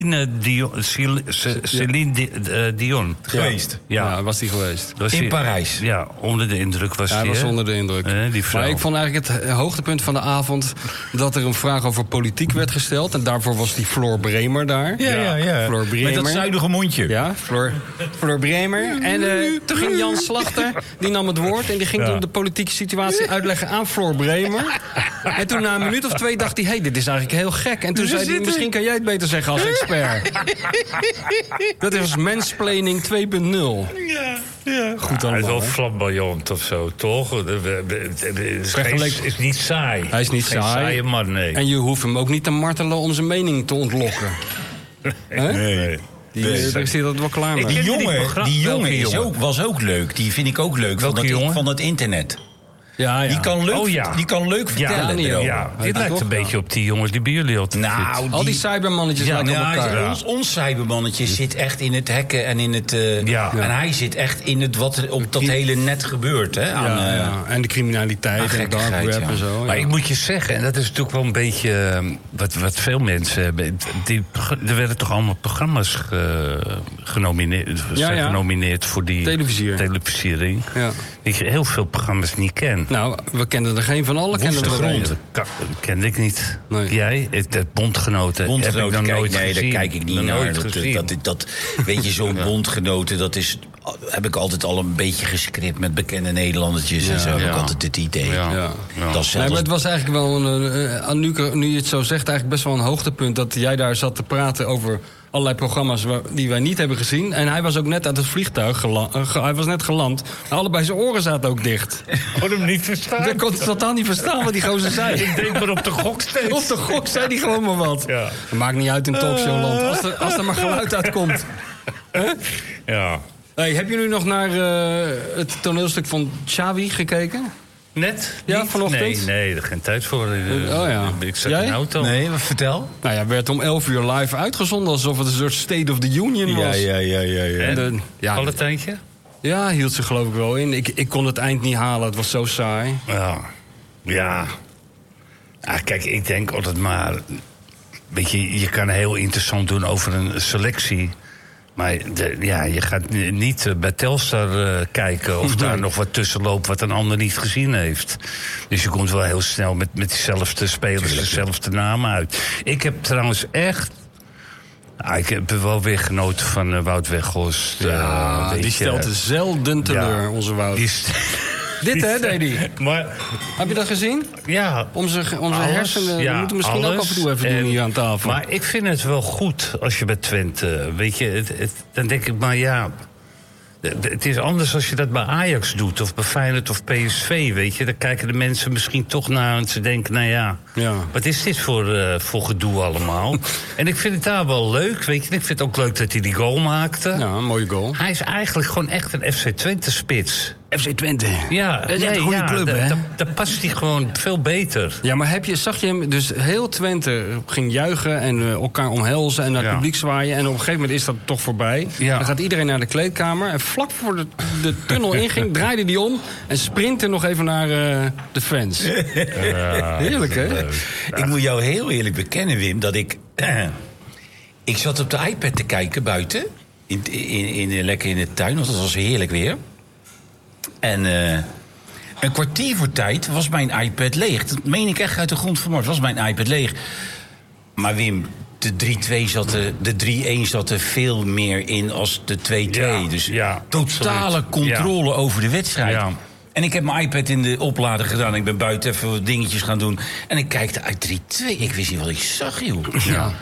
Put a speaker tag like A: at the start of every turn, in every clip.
A: Celine Dion.
B: Geweest.
C: Ja, was die geweest.
B: In Parijs.
A: Ja, onder de indruk was
C: hij.
A: die.
C: Was onder de indruk.
A: Die vrouw.
C: Maar ik vond eigenlijk het hoogtepunt van de avond dat er een vraag over politiek werd gesteld. En daarvoor was die Floor Bremer daar.
B: Ja.
C: Floor Bremer.
B: Met dat zuidige mondje.
C: Ja, Floor Bremer. En toen ging Jan Slachter, die nam het woord. En die ging toen de politieke situatie uitleggen aan Floor Bremer. En toen na een minuut of 2 dacht hij, dit is eigenlijk heel gek. En toen zei hij, misschien kan jij het beter zeggen als expert. Dat is mansplaining 2.0.
A: Ja.
C: Goed
A: hij is wel
C: hè?
A: flamboyant of zo, toch? Is niet saai.
C: Hij is niet
A: Geen
C: saai.
A: Saaie man, nee.
C: En je hoeft hem ook niet te martelen om zijn mening te ontlokken.
B: Nee.
C: Daar is hij dat wel klaar mee.
B: Die jongen was ook leuk. Die vind ik ook leuk van het internet.
C: Ja.
B: Die kan leuk vertellen.
A: Dit lijkt een beetje op die jongens die bij jullie altijd zitten.
C: Al die cybermannetjes lijken op elkaar.
B: Ons cybermannetje zit echt in het hacken en in het... En hij zit echt in het wat er op dat hele net gebeurt. Hè,
C: en de criminaliteit en dark web en zo.
A: Maar ik moet je zeggen, en dat is natuurlijk wel een beetje wat veel mensen hebben. Er werden toch allemaal programma's genomineerd voor die televisiering.
C: Ja.
A: Ik heel veel programma's niet ken.
C: Nou, we kenden er geen van alle.
A: Kende ik niet. Nee. Jij? Bondgenoten.
B: Bondgenoten,
A: daar
B: kijk ik niet naar. Dat, weet je, zo'n bondgenoten, dat is... heb ik altijd al een beetje gescript met bekende Nederlandertjes en zo. Heb ik altijd het idee.
C: Maar het was eigenlijk wel nu je het zo zegt, eigenlijk best wel een hoogtepunt dat jij daar zat te praten over allerlei programma's die wij niet hebben gezien. En hij was ook net uit het vliegtuig hij was net geland. Allebei zijn oren zaten ook dicht.
A: Ik kon hem niet verstaan.
C: Ik kon het totaal niet verstaan wat die gozer zei.
A: Ik denk maar op de gok steeds.
C: Op de gok zei hij gewoon maar wat.
A: Ja.
C: Het maakt niet uit in talkshowland. Als er maar geluid uitkomt.
A: Ja.
C: Hey, heb je nu nog naar het toneelstuk van Xavi gekeken?
A: Net?
C: Ja,
A: niet?
C: vanochtend?
A: Nee, er geen tijd voor. Ik zat
C: Jij?
A: in de auto.
B: Nee, wat vertel?
C: Nou ja, werd om 11 uur live uitgezonden alsof het een soort State of the Union was.
A: Ja. Valentijntje?
C: Ja, hield ze geloof ik wel in. Ik kon het eind niet halen, het was zo saai.
A: Ja. Kijk, ik denk altijd maar... Weet je kan heel interessant doen over een selectie... Maar je gaat niet bij Telstar kijken of daar nog wat tussen loopt wat een ander niet gezien heeft. Dus je komt wel heel snel met diezelfde spelers, dezelfde namen uit. Ik heb trouwens echt... ik heb wel weer genoten van Wout Weghorst.
C: Die stelt zelden teleur, onze Wout. Dit, hè, deed hij.
A: Maar,
C: heb je dat gezien?
A: Ja.
C: Onze hersenen, we moeten misschien ook af en toe even doen hier aan tafel.
A: Maar ik vind het wel goed als je bij Twente... Weet je, dan denk ik maar het is anders als je dat bij Ajax doet... of bij Feyenoord of PSV, weet je. Dan kijken de mensen misschien toch naar en ze denken... wat is dit voor gedoe allemaal? En ik vind het daar wel leuk, weet je. Ik vind het ook leuk dat hij die goal maakte.
C: Ja, een mooie goal.
A: Hij is eigenlijk gewoon echt een FC Twente-spits.
C: FC Twente.
A: Ja,
C: dat is echt een goede club, hè?
A: Daar past hij gewoon veel beter.
C: Ja, maar zag je hem... Dus heel Twente ging juichen en elkaar omhelzen... en naar het publiek zwaaien. En op een gegeven moment is dat toch voorbij. Ja. Dan gaat iedereen naar de kleedkamer. En vlak voor de tunnel inging, draaide hij om... en sprintte nog even naar de fans. Heerlijk, hè?
B: Ik moet jou heel eerlijk bekennen, Wim... dat ik zat op de iPad te kijken buiten... lekker in de tuin, want het was heerlijk weer... En een kwartier voor tijd was mijn iPad leeg. Dat meen ik echt uit de grond van mijn hart. Was mijn iPad leeg. Maar Wim, de 3-2 de 3-1 zat er veel meer in als de 2-2. Dus totale controle over de wedstrijd. Ja. En ik heb mijn iPad in de oplader gedaan. Ik ben buiten even wat dingetjes gaan doen. En ik kijkte uit 3-2. Ik wist niet wat ik zag, joh. Ja.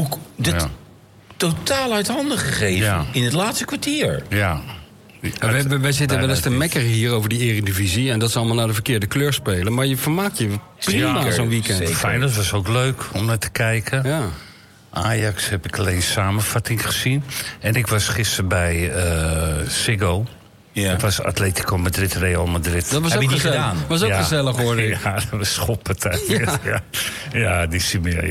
B: Totaal uit handen gegeven in het laatste kwartier.
A: Ja.
C: Wij zitten wel eens te mekkeren hier over die eredivisie... en dat ze allemaal naar de verkeerde kleur spelen. Maar je vermaakt je prima zo'n weekend.
A: Feyenoord was ook leuk om naar te kijken. Ja. Ajax heb ik alleen samenvatting gezien. En ik was gisteren bij Ziggo. Ja. Het was Atletico Madrid, Real Madrid.
C: Dat was ook gezellig. Gedaan. Was ook gezellig, hoor ik.
A: Ja, dat was schoppen. Ja, die Simeer,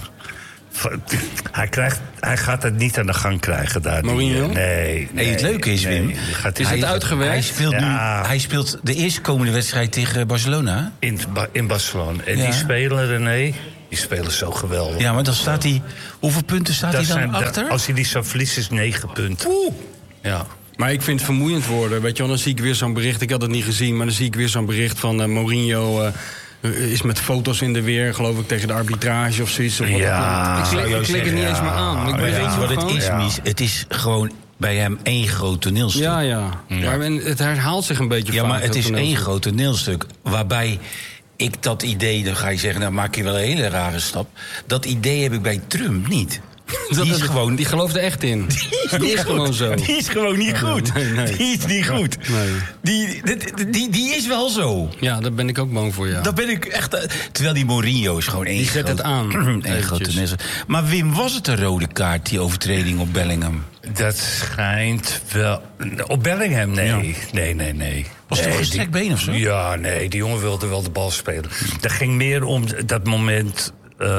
A: Hij gaat het niet aan de gang krijgen daar.
C: Mourinho?
B: Nee. Het leuke is, Wim...
C: Is het uitgewerkt?
B: Hij speelt de eerstkomende wedstrijd tegen Barcelona.
A: In Barcelona. En die spelen, René... Die spelen zo geweldig.
B: Ja, maar dan staat hij... Hoeveel punten staat hij dan
A: zijn
B: achter?
A: als hij die zou verliezen, is 9 punten. Ja.
C: Maar ik vind het vermoeiend worden. Weet je wel, dan zie ik weer zo'n bericht. Ik had het niet gezien, maar dan zie ik weer zo'n bericht van Mourinho... is met foto's in de weer, geloof ik, tegen de arbitrage of zoiets. Of
A: Ja,
C: ik klik het niet eens meer aan. Maar ik weet
B: Weet je wat het is,
A: Ja.
B: Mies? Het is gewoon bij hem één groot toneelstuk.
C: Ja. Maar het herhaalt zich een beetje
B: Ja,
C: vaak,
B: maar het
C: dat
B: is
C: toneelstuk.
B: één groot toneelstuk. Waarbij ik dat idee, dan ga je zeggen, nou maak je wel een hele rare stap. Dat idee heb ik bij Trump niet.
C: Die gelooft er echt in. Die is gewoon zo.
B: Die is gewoon niet goed.
C: Nee.
B: Die is niet goed. Die is wel zo.
C: Ja, daar ben ik ook bang voor, ja.
B: Dat ben ik echt... terwijl die Mourinho is gewoon één
C: Die zet
B: groot-
C: het aan.
B: één
C: Eventjes.
B: groot toneelstuk. Maar Wim, was het een rode kaart, die overtreding op Bellingham?
A: Dat schijnt wel... Op Bellingham, nee. Nee.
B: Was het toch een strekbeen of zo?
A: Ja, nee, die jongen wilde wel de bal spelen. Dat ging meer om dat moment...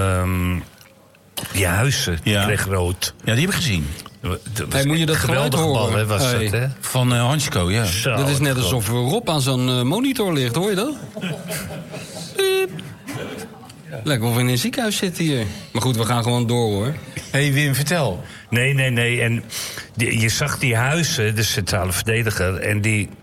A: die Huizen kreeg rood.
B: Ja, die heb ik gezien.
C: Hey, moet je dat
A: een geweldige
C: geluid
A: bal,
C: horen?
A: hè, was
C: Hey.
A: dat, hè?
B: Van Hansko, ja.
A: Zo,
C: Dat is net
A: klopt.
C: alsof Rob aan zo'n monitor ligt, hoor je dat? Piep. Lekker of we in een ziekenhuis zitten hier. Maar goed, we gaan gewoon door, hoor.
B: Hey Wim, vertel.
A: Nee. En je zag die Huizen, de centrale verdediger... en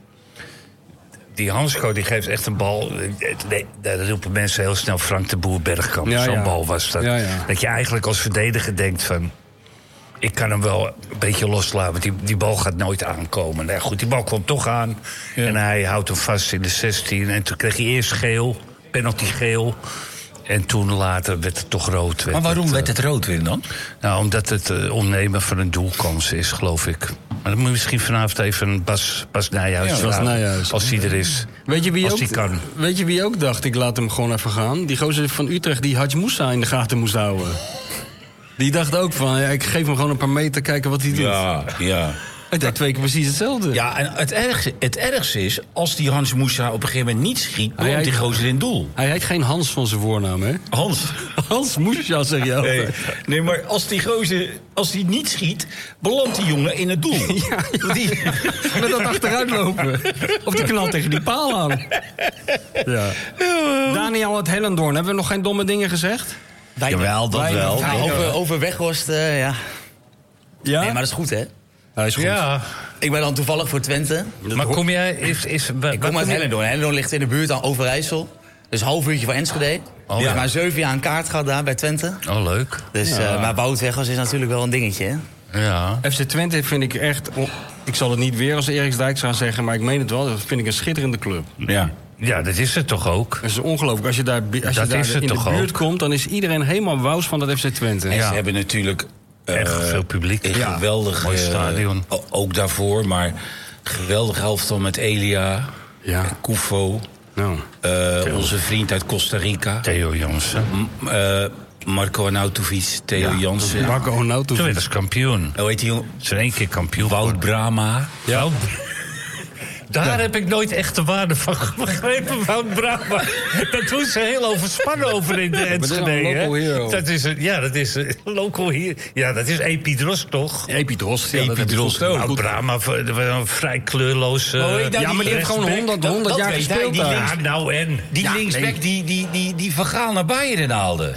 A: die Hansko, die geeft echt een bal... Daar roepen mensen heel snel Frank de Boer Bergkamp.
C: Ja,
A: Zo'n
C: ja.
A: bal was dat.
C: Ja.
A: Dat je eigenlijk als verdediger denkt van... ik kan hem wel een beetje loslaten, want die bal gaat nooit aankomen. Nou goed, die bal kwam toch aan.
B: Ja.
A: En hij houdt hem vast in de 16. En toen kreeg hij eerst geel, penalty geel... En toen later werd het toch rood.
B: Maar waarom werd het rood, Wim, dan?
A: Nou, omdat het ontnemen van een doelkans is, geloof ik. Maar dan moet je misschien vanavond even Bas Nijhuis
C: Ja, Bas
A: vragen,
C: Nijhuis.
A: als hij er is.
C: Weet je,
A: Als die kan.
C: weet je wie ook dacht, ik laat hem gewoon even gaan? Die gozer van Utrecht die Hadj Moussa in de gaten moest houden. Die dacht ook van, ja, ik geef hem gewoon een paar meter, kijken wat hij doet.
B: Ja.
C: Hij deed 2 keer precies hetzelfde.
B: Ja, en het ergste is, als die Hans Moussa op een gegeven moment niet schiet... dan komt die gozer in doel.
C: Hij heet geen Hans van zijn voornaam, hè?
B: Hans.
C: Hans Moussa, zeg je altijd.
B: Nee, maar als die gozer, als die niet schiet, belandt die jongen in het doel. Die,
C: Met dat achteruitlopen. Of die knalt tegen die paal aan. Ja. Daniel uit Hellendoorn, hebben we nog geen domme dingen gezegd?
B: Jawel, dat wel.
D: Over Weghorst, ja.
C: Ja?
D: Nee, maar dat is goed, hè?
C: Hij is goed.
A: Ja,
D: Ik ben dan toevallig voor Twente.
A: maar kom jij...
D: Ik kom uit Hellendoorn. Hellendoorn ligt in de buurt aan Overijssel. Dus een half uurtje van Enschede.
A: Oh,
D: Dus
A: ja.
D: maar 7 jaar een kaart gehad daar bij Twente.
A: Oh, leuk.
D: Dus, maar Wout Weghorst is natuurlijk wel een dingetje, hè?
A: Ja.
C: FC Twente vind ik echt... Ik zal het niet weer als Erik Dijkstra zeggen, maar ik meen het wel. Dat vind ik een schitterende club.
B: Ja.
A: Ja, dat is het toch ook?
C: Het is ongelooflijk. Als je daar
A: is het
C: in de
A: toch
C: buurt
A: ook?
C: komt, dan is iedereen helemaal wous van dat FC Twente.
B: En
A: Ja.
B: ze hebben natuurlijk...
A: Echt veel publiek.
B: Een
A: Ja.
B: geweldig...
A: Mooi stadion.
B: Ook daarvoor, maar geweldig elftal met Elia,
C: Ja.
B: Koufo,
C: Nou.
B: onze vriend uit Costa Rica,
A: Theo Jansen.
B: Marco Arnautovic, Theo Jansen.
C: Marco
A: Zo
C: Arnautovic.
A: werd als kampioen.
B: Hoe heet die jongen?
A: Ze zijn 1 keer kampioen.
B: Wout Brama.
A: Ja. Daar heb ik nooit echt de waarde van begrepen, Wout Brama. Dat doen ze heel overspannen over in de Enschede.
C: een local
A: hè?
C: hero.
A: Dat is een local hero. Ja, dat is Epidros, toch?
C: Epidros. Ja, dat
B: Epidros
C: heb ik goed.
B: ook.
A: Wout Brama, een vrij kleurloos...
B: Oh, weet je,
C: Ja, maar die heeft gewoon 100 jaar
B: weet hij,
C: gespeeld
B: die
C: daar.
A: Ja, nou en?
B: Die linksback die Van Gaal naar Bayern haalde.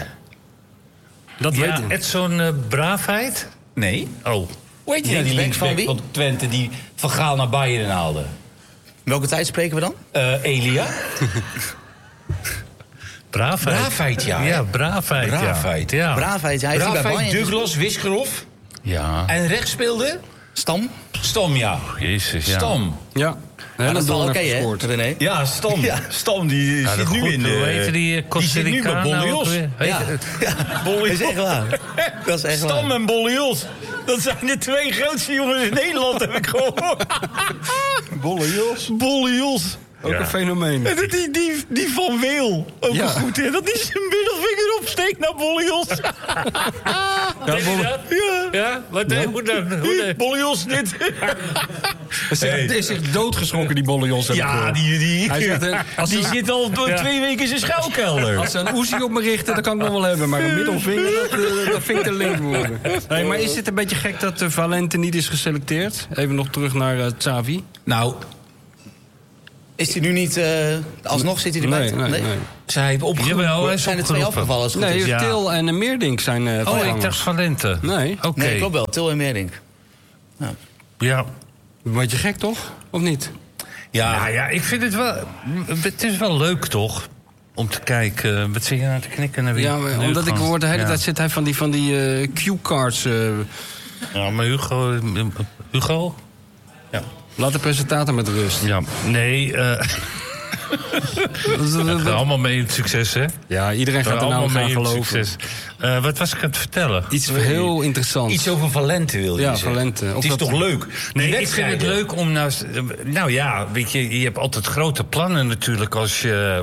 C: Dat weet
A: Ja,
C: ik.
A: Edson
B: Braafheid? Nee.
A: Oh,
B: Hoe heet je nou, die
D: Linksback van
B: linksback
D: wie?
B: van Twente die Van Gaal naar Bayern haalde?
D: Welke tijd spreken we dan?
B: Elia?
A: Braafheid.
B: Ja.
A: Ja, Braafheid.
B: Braafheid.
A: Ja.
D: Braafheid, hij is hier bij
B: Braafheid,
D: Bayern.
B: Douglas, Wiskerhoff.
A: Ja.
B: En rechts speelde?
D: Stam?
B: Stam, ja.
A: Jezus, ja.
B: Stam.
C: Ja.
D: Maar dat is wel oké,
C: heeft
D: hè,
C: gescoord.
D: René?
B: Ja, Stam.
D: Ja.
B: Stam, die
A: Ja,
B: zit
A: goed,
B: nu in de...
A: hoe heette die Costa
B: zit nu bij
A: Rica nou
B: Bollios.
A: ook weer?
D: Ja, dat is echt waar. Dat is echt
B: Stam
D: waar.
B: en Bollios. Dat zijn de 2 grootste jongens in Nederland, heb ik gehoord.
C: Bollios.
B: Bollios.
C: Ook
A: Ja.
C: een fenomeen.
B: En die van Weel. Ook
C: Ja.
B: een goed, hè? Dat hij zijn middelvinger opsteekt naar Bollios.
A: Deed hij dat? Ja? Wat deed hoe dan? Hoe dan?
B: Bollios, dit.
C: Hij is zich doodgeschrokken, die Bollios. heb ik
B: Ja,
C: gehoord.
B: die
C: Hij zegt, als
B: die
C: ze-
B: zit al 2 weken in zijn schuilkelder.
C: Als ze een oezie op me richten, dat kan ik nog wel hebben. Maar een middelvinger, dat vind ik te link worden. Hey, maar is het een beetje gek dat Valente niet is geselecteerd? Even nog terug naar Xavi.
B: Nou,
D: Is hij nu niet... alsnog zit hij erbij?
C: Nee.
B: Zij hebben opgeroepen.
A: Jawel, hij is
D: Zijn er 2
A: opgeroepen.
D: afgevallen als het goed
C: Nee,
D: is?
A: Ja.
C: Til en Meerdink zijn
A: Oh, ik
C: vervangers.
A: dacht Van Lente.
C: Nee.
A: Oké.
D: Nee, klopt wel. Til en Meerdink.
A: Ja.
C: Beetje gek, toch? Of niet?
A: Nou ja, ik vind het wel... Het is wel leuk, toch? Om te kijken. Wat zit je nou te knikken? Naar wie?
C: Ja, maar omdat ik hoor de hele tijd zit hij van die cue-cards.
A: Ja, maar Hugo? Ja.
C: Laat de presentator met rust.
A: Ja. Nee, het gaat allemaal mee in het succes, hè?
C: Ja, iedereen gaat er nou
A: allemaal
C: gaan
A: mee in het
C: geloven.
A: succes. Wat was ik aan het vertellen?
C: Iets heel interessants.
B: Iets over Valente wil je
C: Ja,
B: zeggen.
C: Valente. Of
B: Het is
C: dat-
B: toch leuk?
A: Nee,
B: Die
A: ik vind het
B: wedstrijden.
A: leuk om nou ja, weet je hebt altijd grote plannen natuurlijk als je...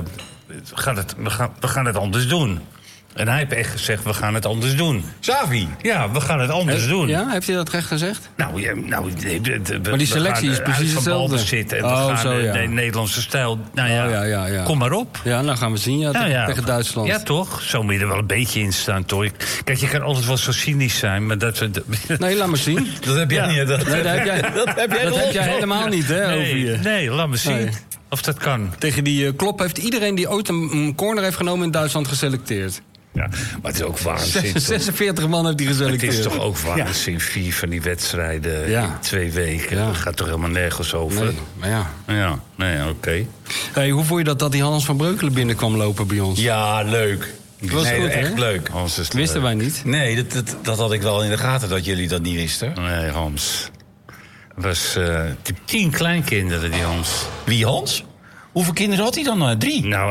A: We gaan het anders doen. En hij heeft echt gezegd, we gaan het anders doen.
B: Xavi.
A: Ja, we gaan het anders doen.
C: Ja, heeft hij dat recht gezegd?
A: Nou,
C: Maar die selectie is precies hetzelfde.
A: Zitten en
C: Oh,
A: we gaan
C: zo, ja.
A: de Nederlandse stijl. Nou ja,
C: Ja.
A: kom maar op.
C: Ja, nou gaan we zien. Ja,
A: Nou
C: tegen Duitsland.
A: Ja, toch? Zo moet je er wel een beetje in staan, toch? Kijk, je kan altijd wel zo cynisch zijn, maar dat we...
C: Nee, laat maar zien.
B: Dat heb jij niet.
C: Nee, dat heb jij helemaal niet, hè, over je.
A: Nee, laat me zien
C: Nee.
A: of dat kan.
C: Tegen die Klopp heeft iedereen die ooit een corner heeft genomen in Duitsland geselecteerd.
A: Ja, maar het is ook waanzin. toch?
C: 46 man heeft hij
A: Het
C: geselecteerd.
A: is toch ook waanzin, 4 van die wedstrijden
C: Ja.
A: in 2 weken.
C: Ja.
A: Dat gaat toch helemaal nergens over?
C: Nee, maar ja.
A: Ja, nee, oké.
C: Hey, hoe vond je dat die Hans van Breukelen binnenkwam lopen bij ons?
B: Ja, leuk.
C: was
B: nee,
C: goed, hè?
B: echt leuk.
A: Hans is
C: Wisten wij niet.
B: Nee, dat had ik wel in de gaten dat jullie dat niet wisten.
A: Nee, Hans. Was 10 kleinkinderen, die Hans.
B: Wie, Hans? Hoeveel kinderen had hij dan? 3?
A: Nou,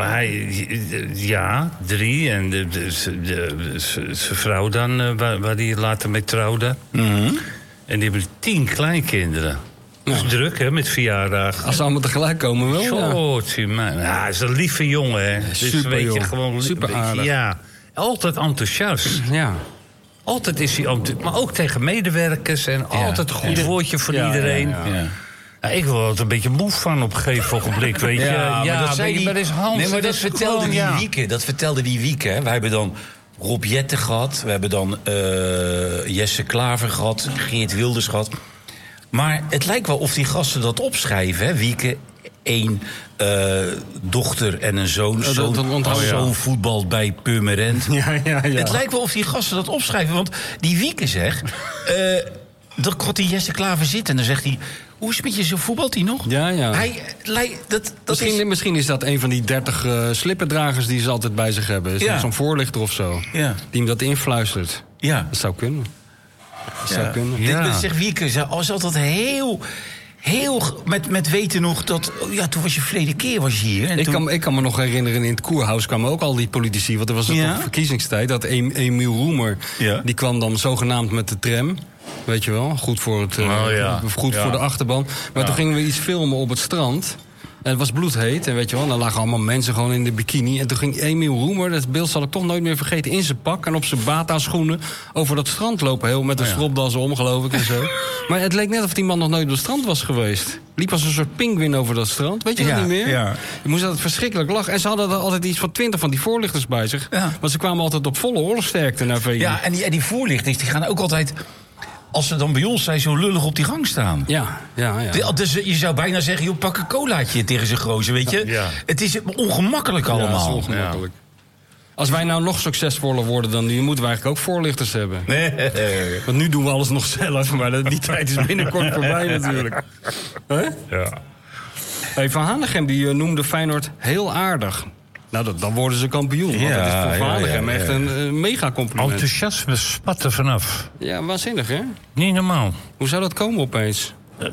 A: ja, 3. En zijn vrouw dan, waar hij later mee trouwde. En die hebben 10 kleinkinderen. Dat is druk, hè, met verjaardagen.
C: Als ze allemaal tegelijk komen wel, ja.
A: Godzie man. Ja, hij is een lieve jongen, hè. Dus
C: super
A: weet je,
C: jong.
A: gewoon
C: Super
A: weet je,
C: aardig.
A: Ja, altijd enthousiast.
C: Ja.
A: Altijd is hij enthousiast. Maar ook tegen medewerkers. En altijd een goed woordje voor
C: Ja,
A: iedereen.
C: ja,
B: Ja.
A: Ja, ik word er een beetje moe van op een gegeven ogenblik, weet je.
B: maar dat zei
A: weet je,
B: die...
A: maar is Hans.
B: Nee, maar dat
A: is
B: vertelde
A: gewoon,
B: die
A: ja.
B: Wieke. Dat vertelde die Wieke. Hè. We hebben dan Rob Jetten gehad. We hebben dan Jesse Klaver gehad. Geert Wilders gehad. Maar het lijkt wel of die gasten dat opschrijven. Hè. Wieke, 1 dochter en een zoon. Zoon voetbalt bij Purmerend.
C: Ja.
B: Het lijkt wel of die gasten dat opschrijven. Want die Wieke zegt... dan gaat die Jesse Klaver zitten en dan zegt hij... Hoe is het met je, zo voetbalt hij nog?
C: Ja. Misschien is dat een van die 30 slippendragers die ze altijd bij zich hebben. Is
B: Ja.
C: dat zo'n voorlichter of zo?
B: Ja.
C: Die hem dat influistert.
B: Ja.
C: Dat zou kunnen. Dat zou kunnen.
A: Ja.
B: Dit zegt Wieke, ze was altijd heel met weten nog dat... Ja, toen was je verleden keer was je hier. En
C: Ik kan me nog herinneren, in het Koerhuis kwamen ook al die politici. Want er was
B: Ja.
C: toch verkiezingstijd. Dat Emiel Roemer,
B: Ja.
C: die kwam dan zogenaamd met de tram. Weet je wel, goed voor, het, goed voor de achterban. Maar toen gingen we iets filmen op het strand. En het was bloedheet, en weet je wel, dan lagen allemaal mensen gewoon in de bikini. En toen ging Emiel Roemer, dat beeld zal ik toch nooit meer vergeten... in zijn pak en op zijn Bata-schoenen over dat strand lopen. Heel met een stropdas om, geloof ik, en zo. Maar het leek net of die man nog nooit op het strand was geweest. Liep als een soort pinguïn over dat strand, weet je dat niet meer?
B: Ja.
C: Je moest altijd verschrikkelijk lachen. En ze hadden er altijd iets van 20 van die voorlichters bij zich.
B: Ja.
C: Want ze kwamen altijd op volle oorlogsterkte naar VI.
B: Ja, en die voorlichters die gaan ook altijd... Als ze dan bij ons zijn, zo lullig op die gang staan.
C: Ja.
B: Dus je zou bijna zeggen, joh, pak een colaatje tegen zijn gozer, weet je?
A: Ja.
B: Het is ongemakkelijk
C: Ja, dat
B: allemaal.
C: is ongemakkelijk. Als wij nou nog succesvoller worden dan nu, moeten we eigenlijk ook voorlichters hebben.
B: Nee.
C: Want nu doen we alles nog zelf, maar die tijd is binnenkort voorbij natuurlijk. Hè?
A: Ja.
C: Hey, Van Hanegem die noemde Feyenoord heel aardig. Nou, dan worden ze kampioen. Want
B: Ja,
C: dat is voor Van
B: ja,
C: Hanegem
B: ja, ja.
C: echt een mega compliment.
A: Enthousiasme spat er vanaf.
C: Ja, waanzinnig hè?
A: Niet normaal.
C: Hoe zou dat komen opeens?
A: Het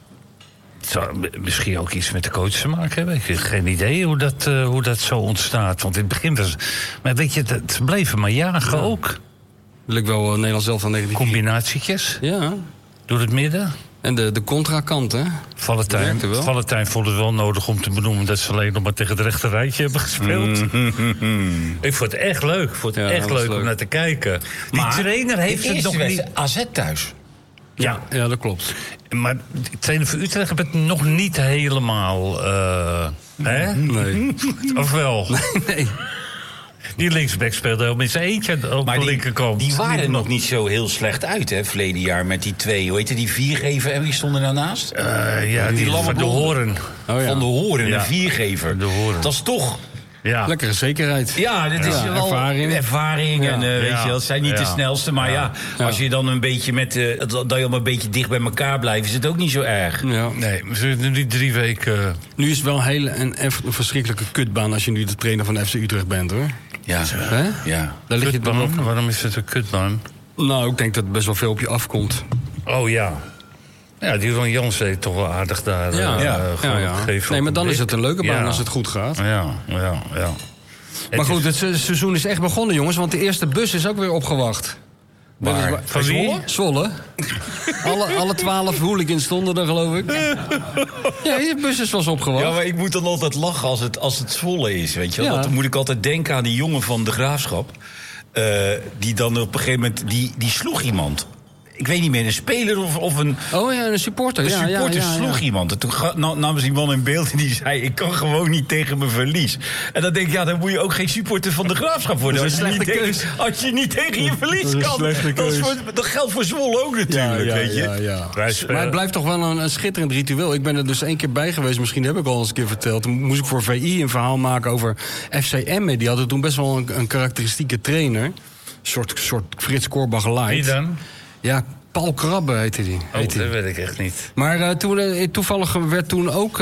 A: zou misschien ook iets met de coach te maken hebben. Ik heb geen idee hoe dat zo ontstaat. Want in het begin was... Maar weet je, het bleven maar jagen ook.
C: Dat lijkt wel Nederland zelf van 19.
A: Combinatietjes
C: Ja,
A: door het midden.
C: en de contrakant hè?
A: Valentijn vond het wel nodig om te benoemen... dat ze alleen nog maar tegen het rechte rijtje hebben gespeeld. Ik vond het echt leuk. Ik vond het
C: Ja,
A: echt
C: dat was
A: leuk om
C: leuk.
A: naar te kijken. Die trainer heeft het nog niet...
B: AZ thuis.
A: Ja,
C: Ja, dat klopt.
A: maar de trainer van Utrecht heeft het nog niet helemaal... hè?
C: Nee.
A: Of wel?
C: Nee.
A: Die linksback speelde helemaal in zijn eentje op
B: Maar
A: de linkerkant.
B: die waren nog niet zo heel slecht uit, hè, verleden jaar met die 2. Hoe heette die viergever en wie stond er daarnaast?
A: Die
B: lamme
A: van de
B: blonde.
A: Horen.
C: Oh, ja.
B: Van de Horen,
A: Ja.
B: een viergever.
A: De Horen.
B: Dat is toch...
A: Ja.
C: Lekkere zekerheid.
B: Ja, dit is wel
C: ervaring.
B: en weet
A: Ja.
B: je, dat zijn niet de snelste. Maar als je dan een beetje dat je allemaal een beetje dicht bij elkaar blijft, is het ook niet zo erg.
C: Ja.
A: Nee, we zitten nu 3 weken...
C: Nu is het wel een verschrikkelijke kutbaan als je nu de trainer van FC Utrecht bent, hoor.
B: Ja,
C: Hè?
B: ja.
C: Daar lig je dan ook.
A: Kutbaan? Waarom is het een kutbaan?
C: Nou, ik denk dat best wel veel op je afkomt.
A: Oh ja. Ja, die Ron Jans heeft toch wel aardig daar gegeven.
C: Nee, maar dan is het een leuke baan
A: Ja.
C: als het goed gaat.
A: Ja.
C: Maar goed, het seizoen is echt begonnen, jongens. Want de eerste bus is ook weer opgewacht.
B: Waar?
A: Van wie?
C: Zwolle. alle 12 hooligans stonden er, geloof ik. Ja, de bus was opgewacht.
B: Ja, maar ik moet dan altijd lachen als het Zwolle is, weet je wel.
C: Ja.
B: Dan moet ik altijd denken aan die jongen van de Graafschap. Die dan op een gegeven moment... Die sloeg iemand. Ik weet niet meer, een speler of een...
C: Oh ja, een supporter.
B: Een
C: Ja,
B: supporter
C: ja.
B: sloeg iemand. En toen namen ze die man in beeld en die zei... ik kan gewoon niet tegen mijn verlies. En dan denk ik, dan moet je ook geen supporter van de Graafschap worden.
C: Dat is een slechte keus.
B: Als je niet tegen je verlies
C: Dat is een
B: kan.
C: slechte keus.
B: Dat geldt voor Zwolle ook natuurlijk, weet je.
C: Ja.
A: Wij spelen-
C: Maar het blijft toch wel een schitterend ritueel. Ik ben er dus 1 keer bij geweest, misschien heb ik al eens een keer verteld. Toen moest ik voor VI een verhaal maken over FC Emmen. Die hadden toen best wel een karakteristieke trainer. Een soort Frits Korbach light.
A: Wie dan?
C: Ja, Paul Krabbe heette die.
A: Oh, dat weet ik echt niet.
C: Maar toevallig werd toen ook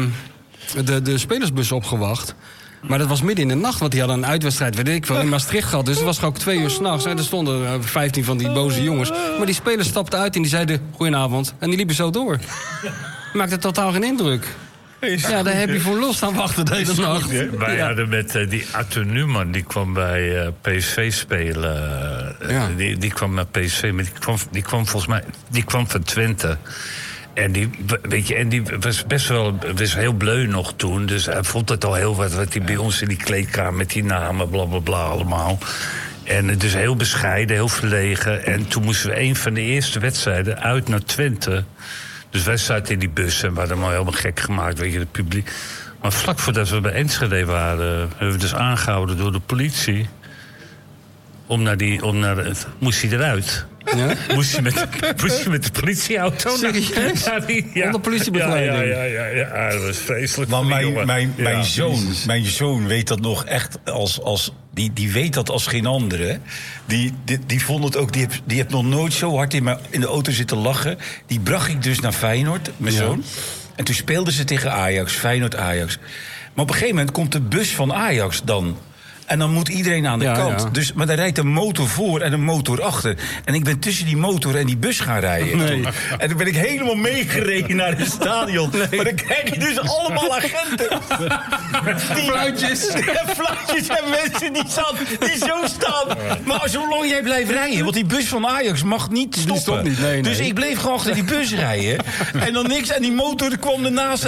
C: de spelersbus opgewacht. Maar dat was midden in de nacht, want die hadden een uitwedstrijd, weet ik veel, in Maastricht gehad. Dus het was ook 2 uur s'nachts. En er stonden 15 van die boze jongens. Maar die spelers stapten uit en die zeiden goedenavond. En die liepen zo door. Maakte totaal geen indruk. Ja, daar heb je voor los staan wachten deze nacht.
A: Wij hadden met die Arthur Newman, die kwam bij PSV spelen.
C: Ja.
A: Die kwam naar PSV, maar die kwam volgens mij van Twente. En die was best wel was heel bleu nog toen. Dus hij vond het al heel wat hij bij ons in die kleedkamer met die namen, blablabla allemaal. En dus heel bescheiden, heel verlegen. En toen moesten we een van de eerste wedstrijden uit naar Twente. Dus wij zaten in die bus en we hadden hem al helemaal gek gemaakt, weet je, het publiek. Maar vlak voordat we bij Enschede waren, hebben we dus aangehouden door de politie. Moest hij eruit.
C: Ja?
A: Moest je met de politieauto?
C: Serieus?
A: Ja.
C: Onder politiebegeleiding?
A: Ja, dat was vreselijk.
B: Maar
A: voor die jongen.
B: mijn zoon weet dat nog echt die weet dat als geen andere. Die vond het ook, die heeft nog nooit zo hard in de auto zitten lachen. Die bracht ik dus naar Feyenoord, mijn zoon. En toen speelden ze tegen Ajax, Feyenoord-Ajax. Maar op een gegeven moment komt de bus van Ajax dan. En dan moet iedereen aan de kant.
C: Ja.
B: Dus, maar daar rijdt een motor voor en een motor achter. En ik ben tussen die motor en die bus gaan rijden.
C: Nee.
B: En toen ben ik helemaal meegereden naar het stadion. Nee. Maar dan krijg je dus allemaal agenten.
C: Fluitjes.
B: Fluitjes en mensen die zo staan. Maar zolang jij blijft rijden, want die bus van Ajax mag niet stoppen.
C: Die stopt niet, nee.
B: Dus ik bleef gewoon achter die bus rijden. En dan niks. En die motor kwam ernaast.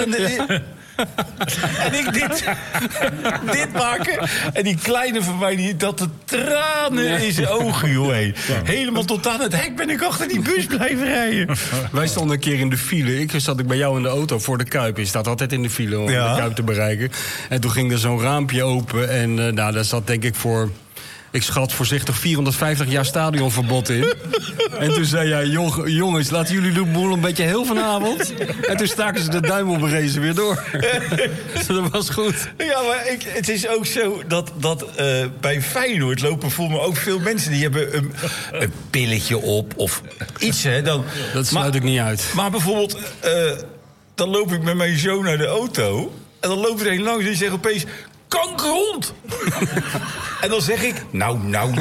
B: En ik dit maken. En die kleine van mij, die had de tranen in zijn ogen, joh. Heen. Helemaal tot aan het hek ben ik achter die bus blijven rijden.
C: Wij stonden een keer in de file. Zat bij jou in de auto voor de Kuip. Je staat altijd in de file om de Kuip te bereiken. En toen ging er zo'n raampje open. En daar zat denk ik voor... Ik schat voorzichtig 450 jaar stadionverbod in. En toen zei jij, jongens, laten jullie de boel een beetje heel vanavond. En toen staken ze de duim op een race weer door. Dat was goed.
B: Ja, maar het is ook zo dat bij Feyenoord lopen voor me ook veel mensen... die hebben een pilletje op of iets, hè.
C: Dat sluit ik niet uit.
B: Maar bijvoorbeeld, dan loop ik met mijn zoon naar de auto... en dan loopt er een langs en die zegt opeens... kankerhond! En dan zeg ik, nou.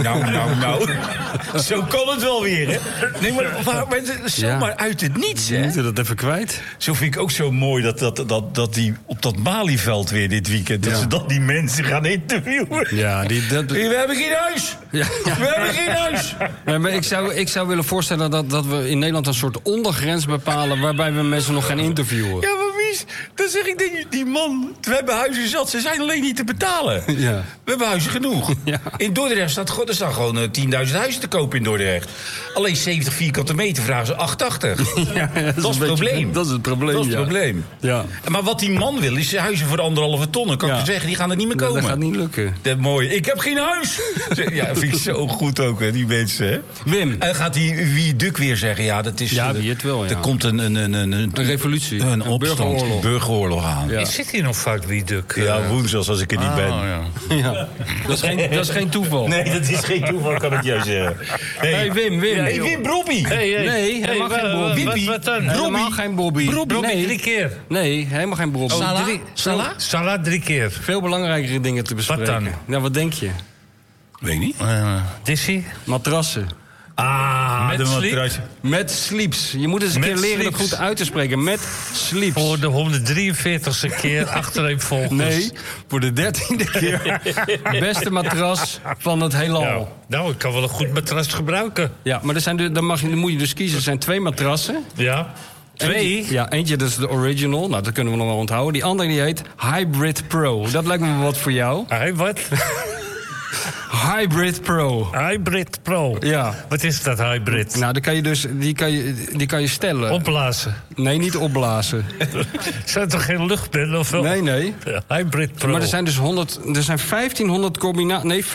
B: Zo kan het wel weer, hè? Nee, maar zomaar uit het niets,
C: Je
B: hè?
C: moet dat even kwijt.
B: Zo vind ik ook zo mooi dat die op dat Malieveld weer dit weekend... dat ze dan die mensen gaan interviewen.
C: Ja,
B: We hebben geen huis!
C: Ja.
B: We hebben geen huis!
C: Nee, maar ik zou willen voorstellen dat we in Nederland een soort ondergrens bepalen... waarbij we mensen nog gaan interviewen.
B: Ja, maar wie precies. Dan zeg ik, die man, we hebben huizen zat. Ze zijn alleen niet te betalen.
C: Ja.
B: We hebben huizen genoeg.
C: Ja.
B: In Dordrecht staan gewoon 10.000 huizen te kopen in Dordrecht. Alleen 70 vierkante meter vragen ze 880.
C: Ja,
B: Dat is het probleem.
C: Dat is het probleem,
B: Dat is het probleem.
C: Ja.
B: Maar wat die man wil, is huizen voor 1,5 ton. Dan kan ik
C: Ja.
B: je zeggen, die gaan er niet meer komen.
C: Dat gaat niet lukken.
B: Dat is mooi. Ik heb geen huis. Ja, vind ik zo goed ook, hè, die mensen. Hè?
C: Wim.
B: En gaat wie Duk weer zeggen, ja, dat is...
C: Ja, wie het wil, ja.
B: Er komt een
C: revolutie.
B: Een opstand,
C: burgeroorlog.
B: aan.
C: Ja.
A: Zit hier nog vaak wie Duk?
B: Ja, woensdags als ik er niet ben.
A: Ja.
C: Ja. Dat is geen toeval.
B: Nee, dat is geen toeval, kan ik jou zeggen.
C: Hey, Wim.
B: Hey, Wim Brobby.
C: Nee, helemaal geen Bobby.
A: Wat dan?
C: Helemaal geen Bobby.
A: Brobby
C: Nee.
A: 3 keer.
C: Nee, helemaal geen Bobby.
B: Salah?
A: Salah 3 keer.
C: Veel belangrijkere dingen te bespreken.
A: dan?
C: Nou, wat denk je?
B: Weet ik niet.
A: Dizzy?
C: Matrassen.
B: Ah,
A: Met sleep?
B: matras.
C: Met sleeps. Je moet eens een
A: Met
C: keer leren dat
A: sleeps.
C: goed uit te spreken. Met sleeps.
A: Voor de 143ste keer achtereenvolgens.
C: Nee, voor de 13e keer. Beste matras van het heelal.
A: Ja. Nou, ik kan wel een goed matras gebruiken.
C: Ja, maar dan moet je dus kiezen. Er zijn 2 matrassen.
A: Ja. 2?
C: Eentje, ja, eentje dat is de original. Nou, dat kunnen we nog wel onthouden. Die andere die heet Hybrid Pro. Dat lijkt me wel wat voor jou.
A: Hey, wat?
C: Hybrid Pro.
A: Hybrid Pro.
C: Ja.
A: Wat is dat hybrid?
C: Nou, die kan je stellen.
A: Opblazen.
C: Nee, niet opblazen.
A: Zijn toch geen luchtbellen of wel?
C: Nee.
A: Ja, Hybrid Pro.
C: Maar er zijn dus 1500 combinaties. Nee,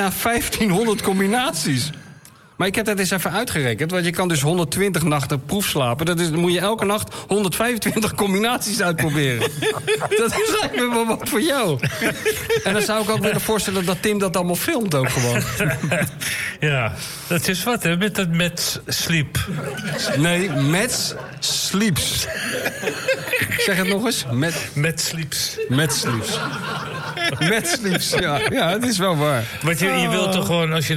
C: 1500 combinaties. Maar ik heb dat eens even uitgerekend. Want je kan dus 120 nachten proefslapen. Dan moet je elke nacht 125 combinaties uitproberen. Dat is eigenlijk wel wat voor jou. En dan zou ik ook willen voorstellen dat Tim dat allemaal filmt ook gewoon.
A: Ja, dat is wat, hè? Met sleep.
C: Nee, met sleeps. Zeg het nog eens.
A: Met sleeps.
C: Met sleeps. Met sleeps, ja, het is wel waar.
A: Want je wilt toch gewoon, als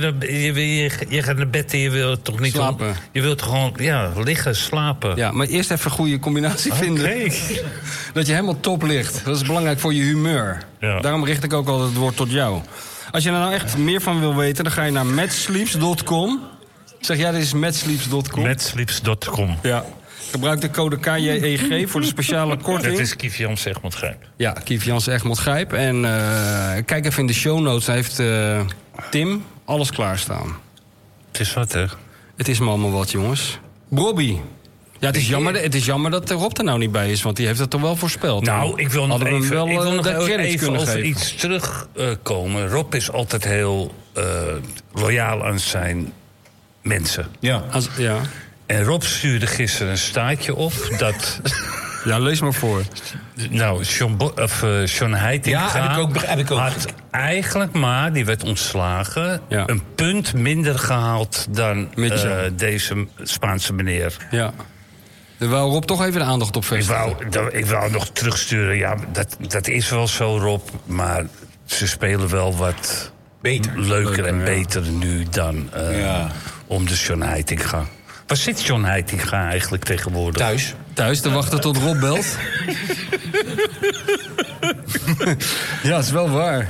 A: je gaat naar bed en je wilt toch niet...
C: Slapen.
A: Je wilt toch gewoon, liggen, slapen.
C: Ja, maar eerst even een goede combinatie vinden.
A: Oké.
C: Dat je helemaal top ligt. Dat is belangrijk voor je humeur.
A: Ja.
C: Daarom richt ik ook altijd het woord tot jou. Als je er nou echt meer van wil weten, dan ga je naar matsleeps.com. Zeg jij, dit is matsleeps.com?
A: Matsleeps.com.
C: Ja. Gebruik de code KJEG voor de speciale korting.
A: Dat is Kief Jans Egmond Grijp.
C: Ja, Kief Jans Egmond Grijp. En kijk even in de show notes. Daar heeft Tim alles klaarstaan.
A: Het is wat, hè?
C: Het is me allemaal wat, jongens. Bobby. Ja, het is jammer dat Rob er nou niet bij is, want die heeft het toch wel voorspeld.
A: Nou, ik wil nog
C: Hadden we hem
A: even,
C: wel, de credits
A: even
C: kunnen
A: over
C: geven.
A: iets terugkomen. Rob is altijd heel loyaal aan zijn mensen.
B: Ja.
C: Ja.
A: En Rob stuurde gisteren een staartje op dat...
C: Ja, lees maar voor.
A: Nou, John Heitinga
B: Ja, heb ik ook.
A: had eigenlijk maar, die werd ontslagen...
C: Ja.
A: een punt minder gehaald dan
C: Mitchell.
A: deze Spaanse meneer.
C: Ja. Daar wou Rob toch even de aandacht op vestigen.
A: Ik wou nog terugsturen. Ja, dat is wel zo, Rob. Maar ze spelen wel wat leuker en beter nu dan om de John Heitinga. Waar zit John Heitinga eigenlijk tegenwoordig?
C: Thuis te wachten tot Rob belt. Ja, dat is wel waar.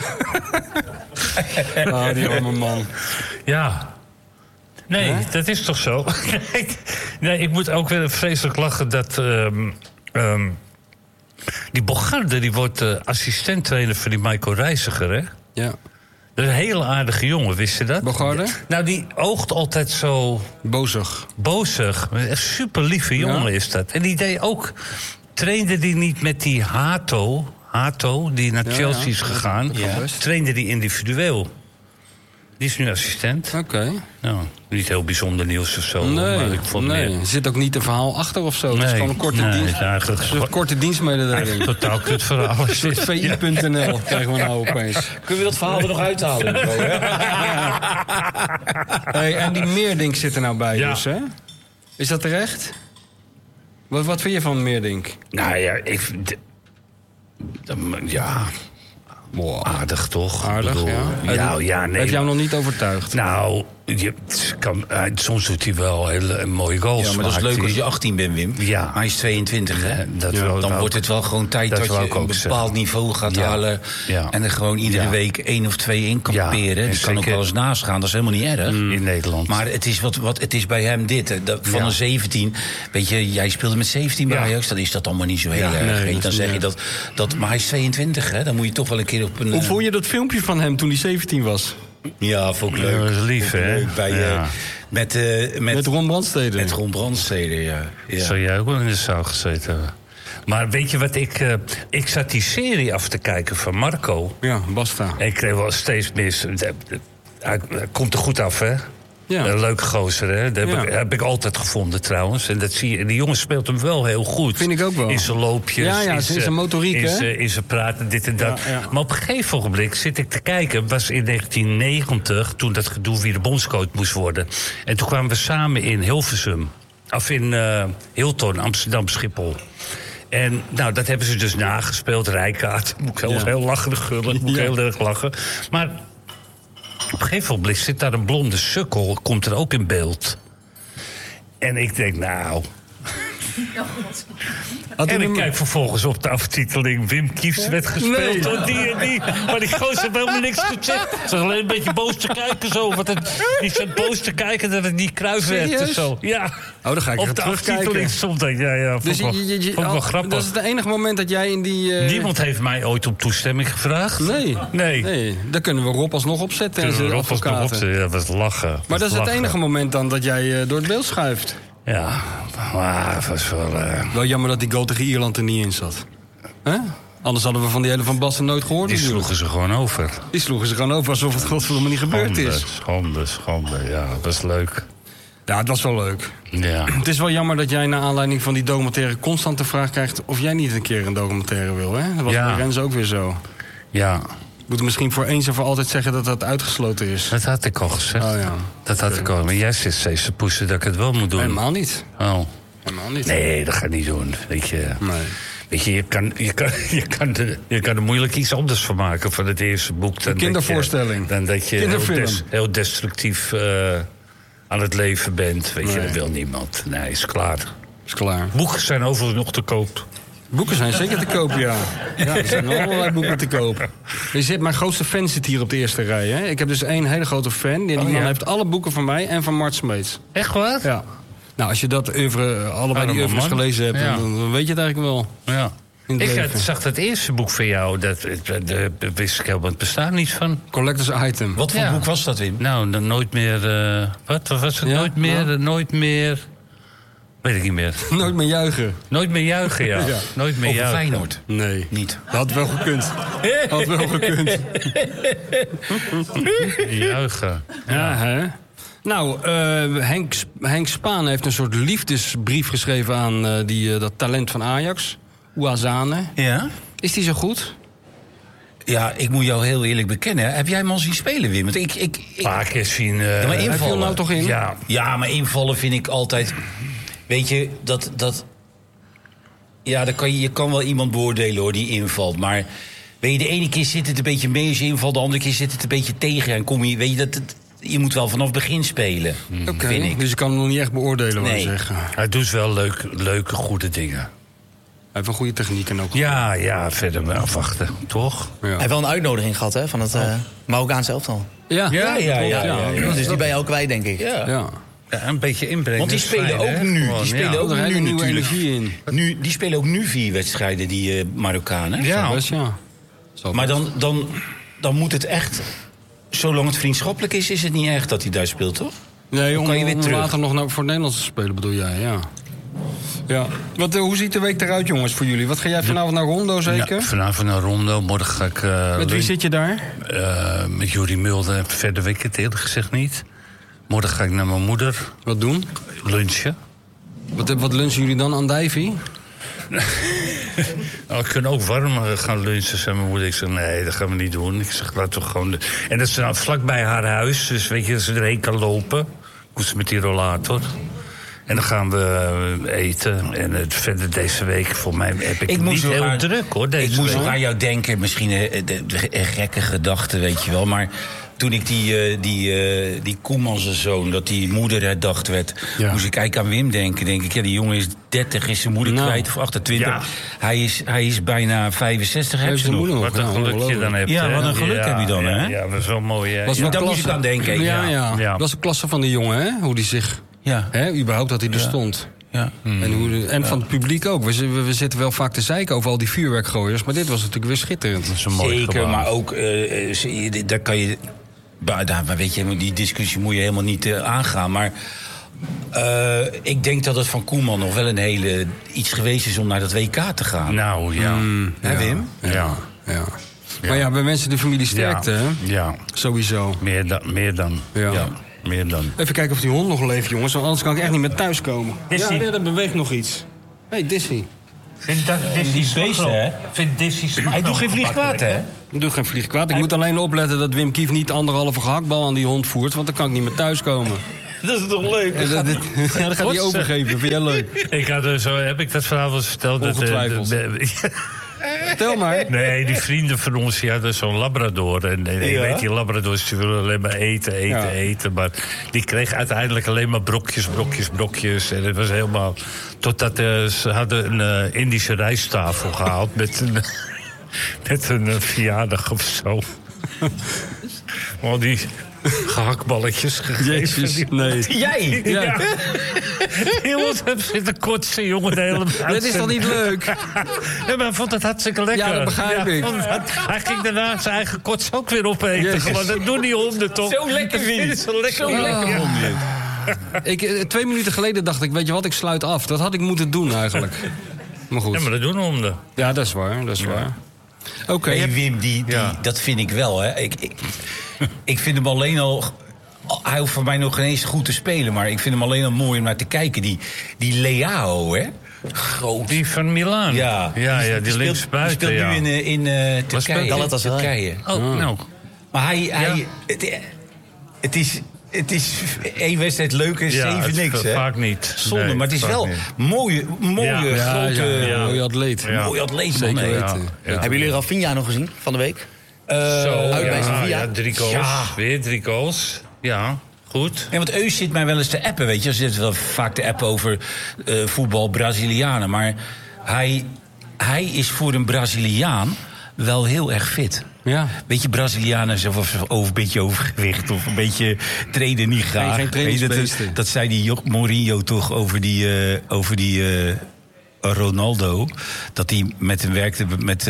C: Ah, die arme man.
A: Ja. Nee, dat is toch zo? Nee, ik moet ook weer vreselijk lachen dat... die Bogarde, die wordt assistent-trainer voor die Michael Reiziger, hè?
C: Ja.
A: Dat is een hele aardige jongen, wist je dat?
C: Bogarde?
A: Nou, die oogt altijd zo bozig. Een super lieve jongen is dat. En die deed ook... Trainde die niet met die Hato, die naar Chelsea is gegaan... trainde die individueel. Die is nu assistent.
C: Oké.
A: Nou, niet heel bijzonder nieuws of zo.
C: Nee,
A: maar ik vond
C: er zit ook niet een verhaal achter of zo. Het is gewoon een korte dienst.
A: Eigenlijk
C: Het is een korte dienstmededeling.
A: totaal kut verhaal.
C: VI.nl krijgen we nou opeens.
B: Kunnen we dat verhaal er nog uithalen?
C: Hey, en die Meerdink zit er nou bij
A: Ja.
C: dus, hè? Is dat terecht? Wat vind je van Meerdink?
A: Nou ja, aardig toch?
C: Aardig,
A: Ik bedoel,
C: ja.
A: nee.
C: Heeft jou nog niet overtuigd?
A: Nou, Soms doet hij wel hele mooie goals.
B: Ja, maar dat is
A: maakt
B: leuk
A: hij.
B: als je 18 bent, Wim.
A: Ja.
B: Maar hij is 22, hè? Dan wordt het wel gewoon tijd dat je
A: wou ik
B: een
A: ook
B: bepaald
A: zeggen.
B: niveau gaat
A: Ja.
B: halen.
A: Ja.
B: En er gewoon iedere week 1 of 2 in kan
A: Ja,
B: peren.
A: en
B: Dat kan ook
A: zeker-
B: wel eens naast gaan, dat is helemaal niet erg.
A: In Nederland.
B: Maar het is, het is bij hem dit. Hè. Van
A: Ja.
B: een 17, weet je, jij speelde met 17 bij
A: Ja.
B: Ajax. Dan is dat allemaal niet zo heel
A: Ja.
B: erg.
C: Nee,
B: weet je.
C: dat
B: Dan
C: is
B: zeg je
C: niet
B: dat. Maar hij is 22, hè? Dan moet je toch wel een keer op een...
C: Hoe vond je dat filmpje van hem toen hij 17 was?
B: Ja, vond ik
A: Ja,
B: leuk.
A: dat is lief,
B: Vond ik
A: hè?
B: leuk. Bij,
A: Ja.
C: Met Ron Brandstede.
B: Met Ron Brandstede, ja.
A: Zou jij ook wel in de zaal gezeten hebben? Maar weet je wat ik zat die serie af te kijken van Marco.
C: Ja, basta.
A: En ik kreeg wel steeds mis. Hij komt er goed af, hè?
C: Ja.
A: Een leuke gozer, hè? Dat heb ik altijd gevonden, trouwens. En dat zie je. Die jongen speelt hem wel heel goed.
C: Vind ik ook wel.
A: In zijn loopjes.
C: Ja, in zijn motoriek, hè?
A: In zijn praten, dit en dat.
C: Ja, ja.
A: Maar op een gegeven ogenblik zit ik te kijken. Was in 1990, toen dat gedoe wie de bondscoach moest worden. En toen kwamen we samen in Hilversum. Of in Hilton, Amsterdam, Schiphol. En nou, dat hebben ze dus nagespeeld. Rijkaard. Moet ik heel lachen, gullen. Moet ik heel erg lachen. Maar op een gegeven moment zit daar een blonde sukkel, komt er ook in beeld. En ik denk, nou... En ik kijk vervolgens op de aftiteling. Wim Kiefs werd gespeeld
C: Nee.
A: door die en die. Maar die gozer heeft helemaal niks gezegd. Ze was alleen een beetje boos te kijken zo. Die zat boos te kijken dat het niet Cruijff werd.
C: Serieus?
A: En zo. Ja.
C: Oh, dan ga ik
A: Op
C: er
A: de
C: terugkijken.
A: aftiteling stond dat. Ja, vond
C: Dus
A: ik wel grappig.
C: dat is het enige moment dat jij in die...
A: Niemand heeft mij ooit om toestemming gevraagd.
C: Nee. Dan kunnen we Rob alsnog opzetten en zijn advocaten.
A: Ja, dat was lachen.
C: Maar dat is het
A: lachen.
C: enige moment dan dat jij door het beeld schuift.
A: Ja, maar het was wel...
C: Wel jammer dat die goal tegen Ierland er niet in zat. Hè? Anders hadden we van die hele Van Basten nooit gehoord.
A: Die
C: natuurlijk.
A: sloegen ze gewoon over.
C: Die sloegen ze gewoon over alsof het godverdomme niet gebeurd is.
A: Schande. Ja, dat was leuk.
C: Ja, het was wel leuk.
A: Ja.
C: Het is wel jammer dat jij naar aanleiding van die documentaire constant de vraag krijgt of jij niet een keer een documentaire wil. Hè? Dat was
A: Ja.
C: bij Rens ook weer zo.
A: Ja,
C: We moeten misschien voor eens en voor altijd zeggen dat dat uitgesloten is.
A: dat had ik al gezegd.
C: Oh ja.
A: Dat had ik al. Maar jij zit steeds te poetsen dat ik het wel moet doen.
C: Helemaal niet.
A: Oh.
C: Helemaal niet.
A: Nee, dat ga ik niet doen. Weet je,
C: Nee.
A: weet je, je kan er moeilijk iets anders van maken van het eerste boek. Dan
C: kindervoorstelling.
A: Dan dat je
C: Kinderfilm.
A: heel destructief aan het leven bent. Weet je,
C: Nee.
A: dat wil niemand. Nee, is klaar.
C: Is klaar.
A: Boeken zijn overigens nog te koop.
C: Boeken zijn zeker te koop, ja. Ja, er zijn allerlei boeken te koop. Mijn grootste fan zit hier op de eerste rij. Hè. Ik heb dus één hele grote fan. Die man
A: ja?
C: heeft alle boeken van mij en van Mart Smeets.
A: Echt waar?
C: Ja. Nou, als je dat allebei die
A: Arme
C: oeuvres
A: man.
C: gelezen hebt,
A: Ja.
C: dan weet je het eigenlijk wel.
A: Ja.
C: In het
A: Ik
C: leven.
A: zag dat eerste boek van jou, daar wist ik helemaal het bestaan niet van.
C: Collectors item.
B: Wat voor
A: Ja.
B: boek was dat, Wim?
A: Nou, dan nooit meer... wat was het?
C: Ja?
A: Nooit meer... Weet ik niet meer.
C: Nooit meer juichen.
A: Nooit meer juichen, ja.
C: Ja.
A: Nooit meer
B: Over
A: juichen.
B: Feyenoord?
C: Nee.
B: Niet.
C: Dat had wel gekund. Had wel gekund.
A: Juichen.
C: Ja, hè? Nou, Henk Spaan heeft een soort liefdesbrief geschreven aan dat talent van Ajax. Ouazzane.
B: Ja?
C: Is die zo goed?
B: Ja, ik moet jou heel eerlijk bekennen. Heb jij hem al zien spelen, Wim? Want
A: Een paar keer zien...
B: maar
C: Hij viel
B: invallen.
C: nou toch in?
A: Ja,
B: Ja, maar invallen vind ik altijd... Weet je, ja, je kan wel iemand beoordelen, hoor, die invalt. Maar weet je, de ene keer zit het een beetje mee als je invalt... de andere keer zit het een beetje tegen. En kom je, weet je, je moet wel vanaf het begin spelen,
C: Oké,
B: vind ik.
C: dus ik kan hem nog niet echt beoordelen, wat
B: Nee.
C: je zeggen.
A: hij doet wel leuke, goede dingen.
C: Hij heeft een goede techniek en ook.
A: Ja, verder maar afwachten, toch?
C: Ja.
D: Hij heeft wel een uitnodiging gehad hè, van het Marokkaanse elftal.
C: Ja,
B: Ja.
D: Dus die ben je ook kwijt, denk ik.
B: Ja.
C: Ja.
A: Ja, een beetje inbrengen.
B: Want die
A: is
B: spelen
A: fijn,
B: ook
A: hè?
B: nu.
A: Gewoon,
B: Die spelen
A: ja.
B: ook
C: Er is
B: nu
C: een nieuwe
B: natuurlijk.
C: energie in.
B: Die spelen ook nu 4 wedstrijden, die Marokkanen.
A: Ja.
C: Zal best, ja. Zal
B: Maar
C: best.
B: dan moet het echt... Zolang het vriendschappelijk is het niet erg dat hij daar speelt, toch?
C: Nee, om,
B: kan je weer
C: om
B: terug.
C: later nog voor het Nederlands te spelen, bedoel jij, ja. Ja. Hoe ziet de week eruit, jongens, voor jullie? Wat ga jij vanavond naar Rondo, zeker?
A: Ja, vanavond naar Rondo. Morgen ga ik...
C: Met wie
A: lunch-
C: zit je daar?
A: met Juri Mulder. Verder weet ik het eerlijk gezegd niet. Morgen ga ik naar mijn moeder
C: Wat doen?
A: lunchen.
C: Wat lunchen jullie dan aan Dijvie?
A: Nou, ik kan ook warm gaan lunchen, zei mijn moeder. Ik zeg, nee, dat gaan we niet doen. Ik zeg, laten we gewoon... En dat is nou vlakbij haar huis. Dus weet je, dat ze erheen kan lopen. Moest ze met die rollator. En dan gaan we eten. En verder deze week, voor mij heb ik niet heel druk, hoor, deze
B: Ik moest
A: week.
B: nog aan jou denken. Misschien een gekke gedachte, weet je wel. Maar toen ik die Koeman zijn zoon, dat die moeder herdacht werd...
C: Ja.
B: moest ik eigenlijk aan Wim denken. Denk ik, ja, die jongen is 30, is zijn moeder kwijt, of 28.
A: Ja.
B: Hij is bijna 65, heb
C: Heeft
B: ze
C: zijn
B: nog.
C: moeder nog.
A: Wat een geluk je dan hebt.
B: Ja,
A: hè?
B: wat een geluk heb je dan, hè?
A: Ja, dat is wel mooi, hè?
C: Was
A: Ja.
C: wel
B: daar moest
C: klasse.
B: ik aan denken,
C: Ja.
A: Ja.
C: Dat was een klasse van die jongen, hè? Hoe die zich...
B: Ja,
C: Hè? Überhaupt dat hij er stond.
B: ja.
C: En van het publiek ook. We zitten wel vaak te zeiken over al die vuurwerkgooiers. Maar dit was natuurlijk weer schitterend.
A: Dat is een mooi
B: Zeker,
A: gebouw.
B: maar ook, daar kan je... Maar weet je, die discussie moet je helemaal niet aangaan. Maar ik denk dat het van Koeman nog wel een hele iets geweest is om naar dat WK te gaan.
A: Nou, ja.
B: Hè, Wim?
A: Ja.
C: Ja. Maar ja, wij wensen de familie sterkte, hè?
A: Ja.
C: Sowieso.
A: Meer dan.
C: Ja.
A: Meer dan.
C: Even kijken of die hond nog leeft, jongens. Want anders kan ik echt niet meer thuiskomen.
A: Dizzy.
C: Ja, er beweegt nog iets. Hey, Dizzy.
B: Die beesten, hè?
A: Vind Dizzy
B: Hij doet geen vlieg kwaad, hè?
C: Ik doe geen vlieg kwaad. Ik moet alleen opletten dat Wim Kief niet 1,5 gehaktbal aan die hond voert. Want dan kan ik niet meer thuiskomen.
B: Dat is toch leuk?
C: En dat gaat hij overgeven. Vind jij leuk?
A: Ik had zo, heb ik dat verhaal wel eens verteld?
C: Ongetwijfeld. Vertel maar.
A: Nee, die vrienden van ons die hadden zo'n labrador. En je weet, die labradors die willen alleen maar eten. Maar die kreeg uiteindelijk alleen maar brokjes. En het was helemaal... Totdat ze hadden een Indische rijsttafel gehaald met een verjaardag of zo. Al die gehaktballetjes gegeven.
C: Jezus, nee.
B: Jij?
C: Ja.
A: Jongens, hebben zitten kotsen, jongen, de hele
C: Dat is toch niet leuk?
A: Ja, maar hij vond het hartstikke lekker.
C: Ja, dat begrijp ik.
A: Hij ging daarna zijn eigen kots ook weer opeten.
C: Jezus.
A: Gewoon, dat doen die honden toch?
B: Zo lekker, Wim.
A: Dat is zo lekker.
B: Zo lekker,
A: Ja.
C: Ik, 2 minuten geleden dacht ik, weet je wat, ik sluit af. Dat had ik moeten doen eigenlijk. Maar goed.
A: Ja, maar dat doen honden.
C: Ja, dat is waar. Oké.
B: Hey, Wim,
A: Ja.
B: dat vind ik wel, hè. Ik vind hem alleen al... Hij hoeft voor mij nog geen eens goed te spelen... maar ik vind hem alleen al mooi om naar te kijken. Die Leao, hè. Groot.
A: Die van Milaan.
B: Ja,
A: die linksbuiten.
B: Die speelt nu in Turkije.
D: Galatasaray.
B: Turkije.
A: Oh, nou.
B: Maar het is 1 wedstrijd leuk en 7 niks, hè?
A: Vaak niet.
B: Zonde,
A: Nee,
B: maar het is
A: vaak
B: wel
A: niet.
B: mooie grote...
A: ja.
C: Mooie atleet.
A: Ja.
B: Mooie atleet,
C: Zeker
B: man.
C: weten.
A: Ja.
D: Hebben jullie Rafinha nog gezien van de week?
A: Zo,
D: uit bij
A: ja,
D: Sevilla.
A: 3 goals.
B: Ja.
A: Weer 3 goals. Ja, goed.
B: Ja, want Eus zit mij wel eens te appen, weet je. Ze zit wel vaak te appen over voetbal Brazilianen. Maar hij is voor een Braziliaan wel heel erg fit.
C: Ja.
B: Weet je, Brazilianen zijn een beetje overgewicht of een beetje trainen niet graag.
C: Geen trainingsbeesten.
B: Dat zei die Mourinho toch over die Ronaldo. Dat hij met hem werkte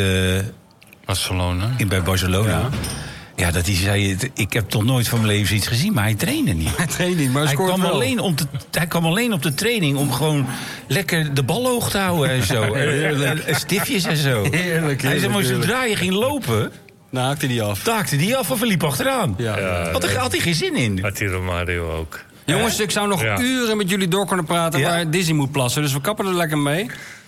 A: Barcelona.
B: bij Barcelona. Ja, dat hij zei, ik heb toch nooit van mijn leven iets gezien, maar hij trainde niet.
C: Hij traint niet, maar hij
B: Hij
C: scoort
B: kwam,
C: wel.
B: hij kwam alleen op de training om gewoon lekker de bal hoog te houden en zo. En stiftjes en zo.
C: Heerlijk,
B: Hij zei, maar
C: heerlijk.
B: zodra je ging lopen,
C: Nou, haakte die af.
B: taakte die af of liep achteraan.
C: Ja.
B: Want daar had hij geen zin in.
A: Had die Romario ook.
C: Jongens, ik zou nog
A: Ja.
C: uren met jullie door kunnen praten...
B: Ja.
C: waar Dizzy moet plassen, dus we kappen er lekker mee.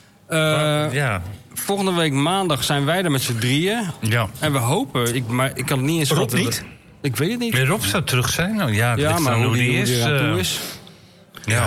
A: Ja.
C: Volgende week maandag zijn wij er met z'n drieën.
A: Ja.
C: En we hopen, maar ik kan het niet eens
B: Rob niet?
C: Ik weet het niet.
A: Weer Rob zou terug zijn. Nou, ja,
C: Ja, maar hoe die
A: is.
C: er aan toe is.
A: Ja.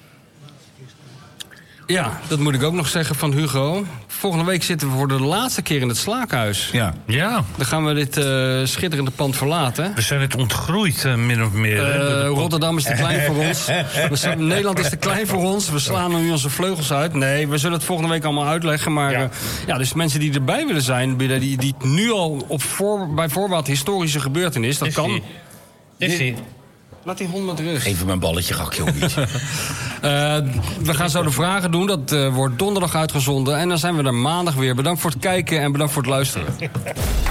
C: Ja, dat moet ik ook nog zeggen van Hugo. Volgende week zitten we voor de laatste keer in het Slaakhuis.
B: Ja.
A: Ja,
C: Dan gaan we dit schitterende pand verlaten.
A: we zijn het ontgroeid, min of meer. hè, door de
C: Rotterdam is te klein voor ons. Nederland is te klein voor ons. We slaan nu onze vleugels uit. Nee, we zullen het volgende week allemaal uitleggen. Maar dus mensen die erbij willen zijn... die nu al bij voorbaat historische gebeurtenis... dat kan.
A: Is hij?
C: Laat die hond met rust.
B: Even mijn balletje, gakje ook niet.
C: We gaan zo de vragen doen. Dat wordt donderdag uitgezonden. En dan zijn we er maandag weer. Bedankt voor het kijken en bedankt voor het luisteren.